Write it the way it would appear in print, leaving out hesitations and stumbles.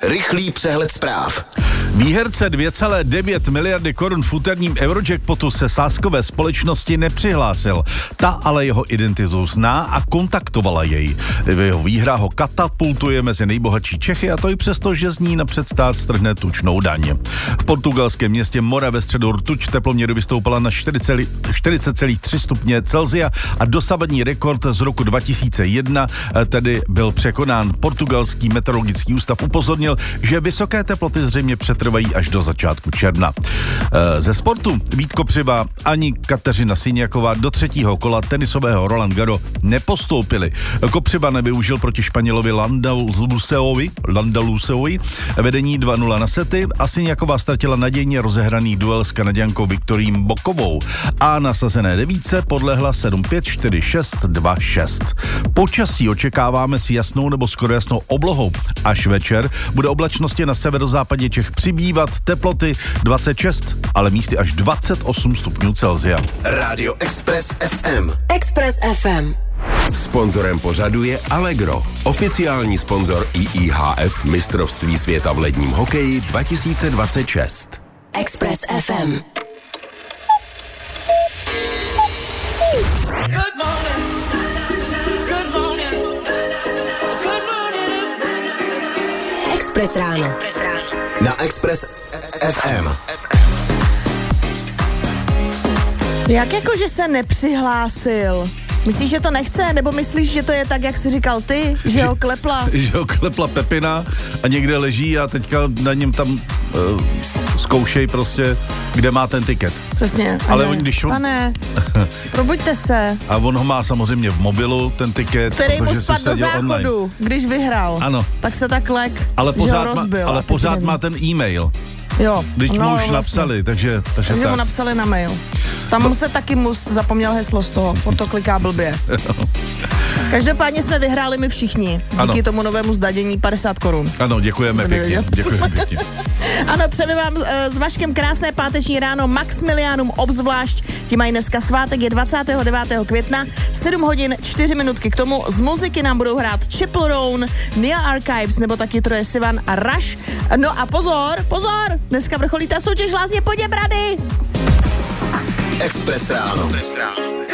Rychlý přehled zpráv. Výherce 2,9 miliardy korun v úterním Eurojackpotu se sáskové společnosti nepřihlásil. Ta ale jeho identitu zná a kontaktovala jej. Jeho výhra ho katapultuje mezi nejbohatší Čechy, a to i přesto, že z ní napřed stát strhne tučnou daň. V portugalském městě Mora ve středu rtuť teploměru vystoupala na 40,3 stupně Celsia a dosavadní rekord z roku 2001 tedy byl překonán. Portugalský meteorologický ústav upozornil, že vysoké teploty zřejmě přetrvají až do začátku června. Ze sportu Vít Kopřiva ani Kateřina Syniaková do třetího kola tenisového Roland Garros nepostoupili. Kopřiva nevyužil proti Španělovi Landaluseovi vedení 2-0 na sety a Syniaková ztratila nadějně rozehraný duel s Kanaďankou Viktorií Bokovou a na sazené devíce podlehla 7-5, 4-6, 2-6. Počasí očekáváme s jasnou nebo skoro jasnou oblohou. Až večer bude oblačnosti na severozápadě Čech přibývat, teploty 26, ale místy až 28 stupňů Celsia. Rádio Express FM. Express FM. Sponzorem pořadu je Allegro, oficiální sponzor IIHF mistrovství světa v ledním hokeji 2026. Express FM. Express ráno. Na Express FM. Jak jako, že se nepřihlásil? Myslíš, že to nechce? Nebo myslíš, že to je tak, jak jsi říkal ty? Že ho klepla? Že ho klepla Pepina a někde leží a teďka na něm tam zkoušej prostě, kde má ten tiket. Přesně. Ale když on... Pane, probuďte se. A on ho má samozřejmě v mobilu, ten tiket. Který mu spadl do záchodu, online. Když vyhrál. Ano. Tak se tak lek, ale že ho rozbil. Ale pořád má ten e-mail. Jo. Když mu už napsali, takže tak. mu napsali na mail. Tam mu se taky zapomněl heslo z toho, proto kliká blbě. Každopádně jsme vyhráli my všichni. Díky tomu novému zdanění 50 korun. Ano, děkujeme pěkně. Děkujeme pěkně. Ano, přejeme vám s Vaškem krásné páteční ráno. Maximiliánům obzvlášť. Ti mají dneska svátek, je 29. května, 7 hodin 4 minutky k tomu. Z muziky nám budou hrát Chapel Roan, Nia Archives, nebo taky Troye Sivan a Rush. No a pozor, dneska vrcholí ta soutěž Lázně Poděbrady. Express ráno.